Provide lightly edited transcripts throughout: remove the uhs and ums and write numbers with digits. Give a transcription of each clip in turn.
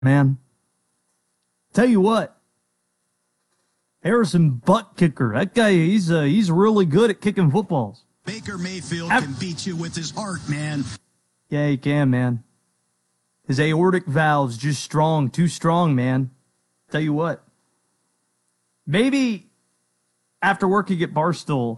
Man, tell you what, Harrison butt kicker. That guy, he's really good at kicking footballs. Baker Mayfield can beat you with his heart, man. Yeah, he can, man. His aortic valve's just strong, too strong, man. Tell you what, maybe after working at Barstool,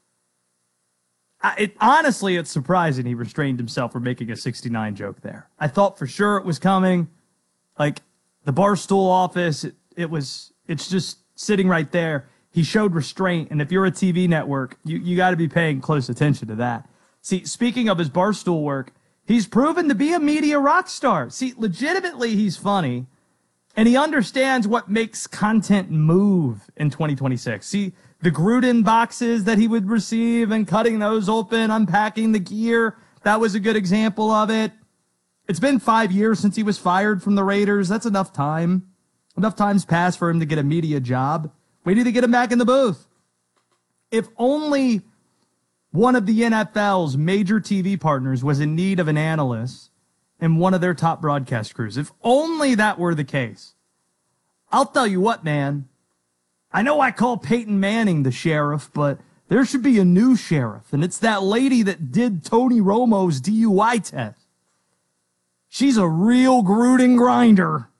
honestly, it's surprising he restrained himself from making a 69 joke there. I thought for sure it was coming. Like, the Barstool office, it's just sitting right there. He showed restraint, and if you're a TV network, you got to be paying close attention to that. See, speaking of his Barstool work, he's proven to be a media rock star. See, legitimately, he's funny, and he understands what makes content move in 2026. See, the Gruden boxes that he would receive and cutting those open, unpacking the gear, that was a good example of it. It's been 5 years since he was fired from the Raiders. That's enough time. Enough time's passed for him to get a media job. We need to get him back in the booth. If only one of the NFL's major TV partners was in need of an analyst in one of their top broadcast crews. If only that were the case. I'll tell you what, man. I know I call Peyton Manning the sheriff, but there should be a new sheriff, and it's that lady that did Tony Romo's DUI test. She's a real Gruden grinder.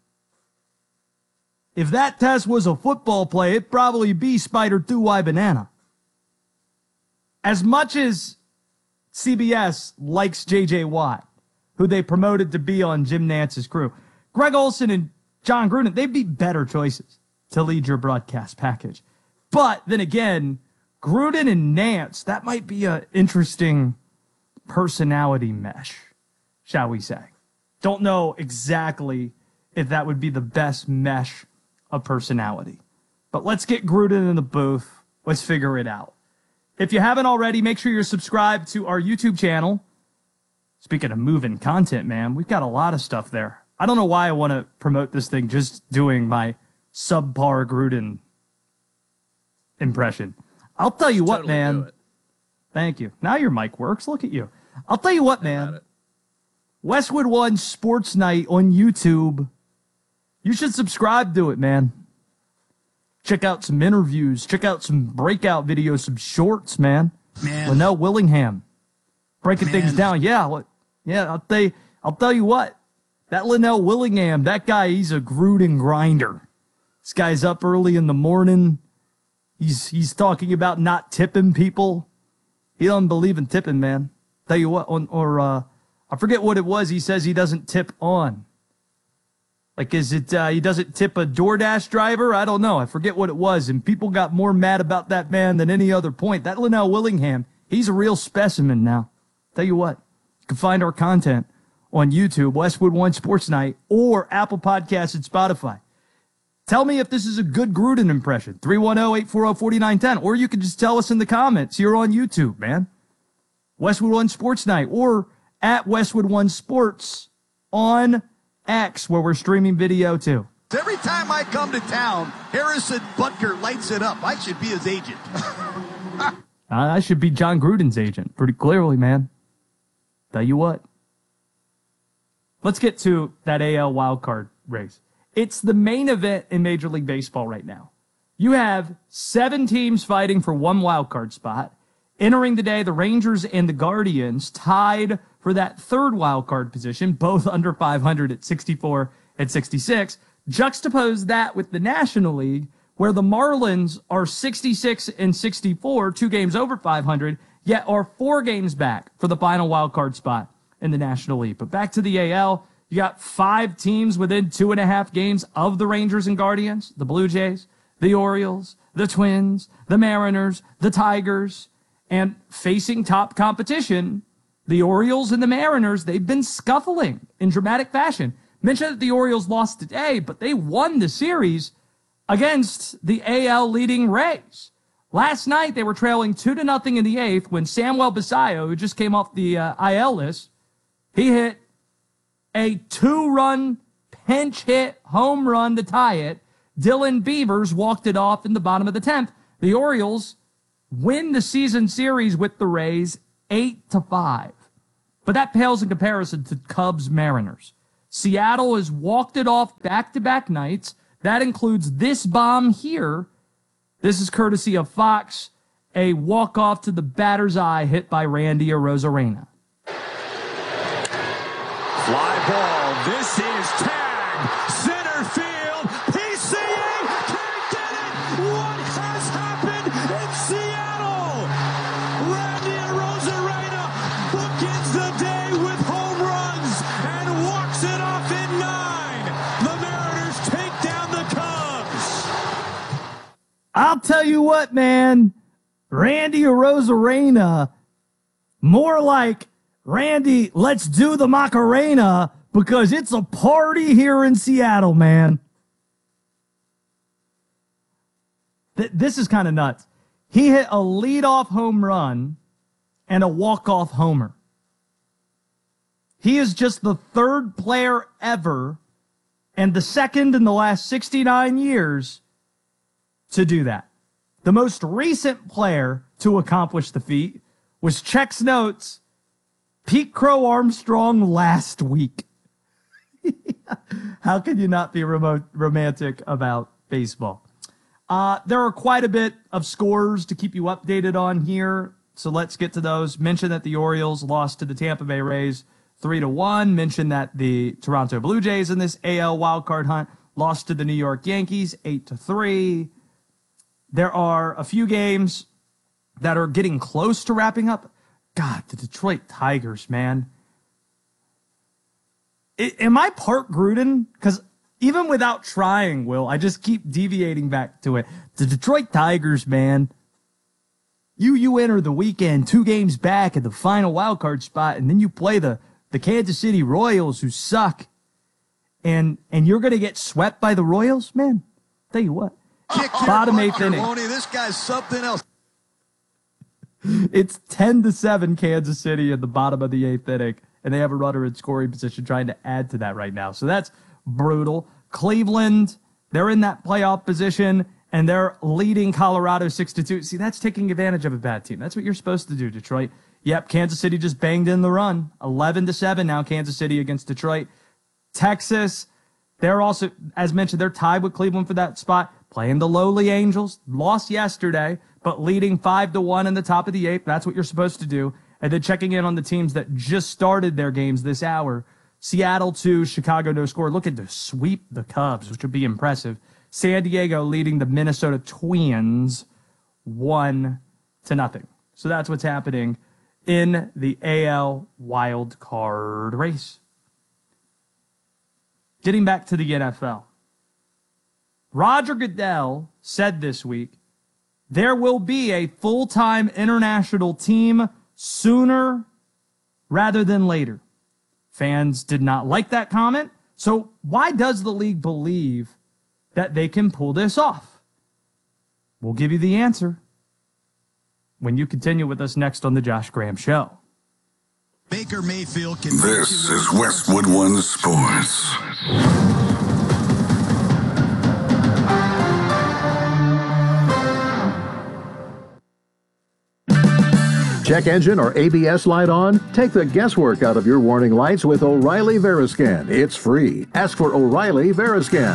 If that test was a football play, it'd probably be Spider 2Y Banana. As much as CBS likes J.J. Watt, who they promoted to be on Jim Nance's crew, Greg Olsen and John Gruden, they'd be better choices to lead your broadcast package. But then again, Gruden and Nance, that might be an interesting personality mesh, shall we say. Don't know exactly if that would be the best mesh of personality. But let's get Gruden in the booth. Let's figure it out. If you haven't already, make sure you're subscribed to our YouTube channel. Speaking of moving content, man, we've got a lot of stuff there. I don't know why I want to promote this thing just doing my subpar Gruden impression. I'll tell you what, man. Thank you. Now your mic works. Look at you. I'll tell you what, man. Westwood One Sports Night on YouTube. You should subscribe to it, man. Check out some interviews. Check out some breakout videos, some shorts, man. Linnell Willingham breaking things down. Yeah, I'll tell you what. That Linnell Willingham, that guy, he's a Gruden grinder. This guy's up early in the morning. He's talking about not tipping people. He doesn't believe in tipping, man. Tell you what, I forget what it was. He says he doesn't tip on. Like, is it he doesn't tip a DoorDash driver? I don't know. I forget what it was. And people got more mad about that man than any other point. That Linnell Willingham, he's a real specimen now. Tell you what, you can find our content on YouTube, Westwood One Sports Night, or Apple Podcasts and Spotify. Tell me if this is a good Gruden impression. 310-840-4910. Or you can just tell us in the comments here on YouTube, man. Westwood One Sports Night, or at Westwood One Sports on X, where we're streaming video too. Every time I come to town, Harrison Butker lights it up. I should be his agent. I should be John Gruden's agent, pretty clearly, man. Tell you what. Let's get to that AL wildcard race. It's the main event in Major League Baseball right now. You have 7 teams fighting for one wildcard spot. Entering the day, the Rangers and the Guardians tied for that third wildcard position, both under 500 at 64 and 66. Juxtapose that with the National League, where the Marlins are 66 and 64, 2 games over 500, yet are 4 games back for the final wildcard spot in the National League. But back to the AL, you got 5 teams within 2.5 games of the Rangers and Guardians, the Blue Jays, the Orioles, the Twins, the Mariners, the Tigers, and facing top competition, the Orioles and the Mariners, they've been scuffling in dramatic fashion. Mentioned that the Orioles lost today, but they won the series against the AL leading Rays. Last night, they were trailing 2-0 in the 8th when Samuel Basallo, who just came off the IL list, he hit a 2-run pinch hit home run to tie it. Dylan Beavers walked it off in the bottom of the 10th. The Orioles win the season series with the Rays 8-5. But that pales in comparison to Cubs Mariners. Seattle has walked it off back-to-back nights. That includes this bomb here. This is courtesy of Fox, a walk-off to the batter's eye hit by Randy Arozarena. Fly ball. This is tag. Center field. PCA can't get it. What has happened in Seattle? Randy Arozarena bookends the day with home runs and walks it off in 9. The Mariners take down the Cubs. I'll tell you what, man. Randy Arozarena, more like Randy, let's do the Macarena, because it's a party here in Seattle, man. This is kind of nuts. He hit a leadoff home run and a walk-off homer. He is just the third player ever and the second in the last 69 years to do that. The most recent player to accomplish the feat was Check's Notes, Pete Crow Armstrong last week. How can you not be romantic about baseball? There are quite a bit of scores to keep you updated on here, so let's get to those. Mention that the Orioles lost to the Tampa Bay Rays 3-1. Mention that the Toronto Blue Jays in this AL wildcard hunt lost to the New York Yankees 8-3. There are a few games that are getting close to wrapping up. God, the Detroit Tigers, man. Am I part Gruden? Because even without trying, Will, I just keep deviating back to it. The Detroit Tigers, man. You enter the weekend 2 games back at the final wildcard spot, and then you play the Kansas City Royals, who suck. And you're going to get swept by the Royals? Man, tell you what. Bottom 8th inning. This guy's something else. It's 10-7 Kansas City at the bottom of the 8th inning, and they have a runner in scoring position trying to add to that right now. So that's brutal. Cleveland, they're in that playoff position, and they're leading Colorado 6-2. See, that's taking advantage of a bad team. That's what you're supposed to do, Detroit. Yep, Kansas City just banged in the run. 11-7 now, Kansas City against Detroit. Texas, they're also, as mentioned, they're tied with Cleveland for that spot. Playing the lowly Angels, lost yesterday, but leading 5-1 in the top of the 8th. That's what you're supposed to do. And then checking in on the teams that just started their games this hour. Seattle 2, Chicago no score. Looking to sweep the Cubs, which would be impressive. San Diego leading the Minnesota Twins 1-0. So that's what's happening in the AL wild card race. Getting back to the NFL. Roger Goodell said this week, there will be a full-time international team sooner rather than later. Fans did not like that comment. So why does the league believe that they can pull this off? We'll give you the answer when you continue with us next on the Josh Graham Show. Baker Mayfield can. This is Westwood One Sports. Check engine or ABS light on? Take the guesswork out of your warning lights with O'Reilly Veriscan. It's free. Ask for O'Reilly Veriscan.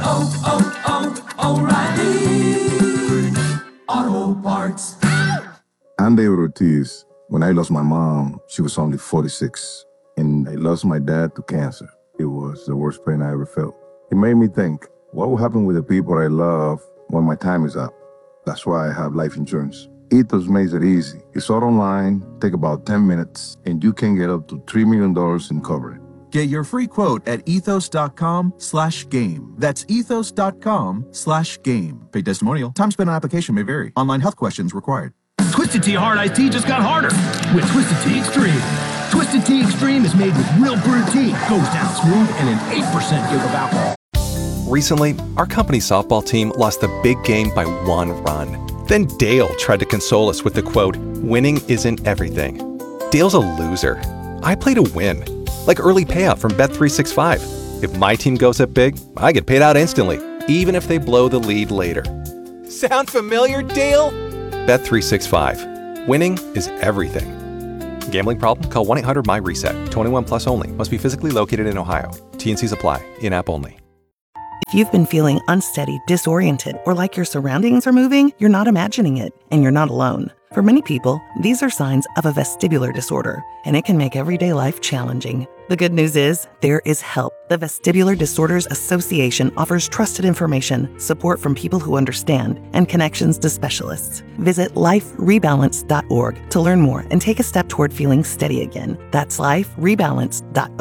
O'Reilly Auto Parts. I'm David Ortiz. When I lost my mom, she was only 46. And I lost my dad to cancer. It was the worst pain I ever felt. It made me think, what will happen with the people I love when my time is up? That's why I have life insurance. Ethos makes it easy. It's all online, take about 10 minutes, and you can get up to $3 million in coverage. Get your free quote at ethos.com/game. That's ethos.com/game. Paid testimonial. Time spent on application may vary. Online health questions required. Twisted Tea Hard Iced Tea just got harder with Twisted Tea Extreme. Twisted Tea Extreme is made with real brewed tea, goes down smooth, and an 8% give of alcohol. Recently, our company softball team lost the big game by 1 run. Then Dale tried to console us with the quote, "Winning isn't everything." Dale's a loser. I play to win. Like early payout from Bet365. If my team goes up big, I get paid out instantly, even if they blow the lead later. Sound familiar, Dale? Bet365. Winning is everything. Gambling problem? Call 1-800-MY-RESET. 21 plus only. Must be physically located in Ohio. T&Cs apply. In-app only. If you've been feeling unsteady, disoriented, or like your surroundings are moving, you're not imagining it, and you're not alone. For many people, these are signs of a vestibular disorder, and it can make everyday life challenging. The good news is, there is help. The Vestibular Disorders Association offers trusted information, support from people who understand, and connections to specialists. Visit liferebalance.org to learn more and take a step toward feeling steady again. That's liferebalance.org.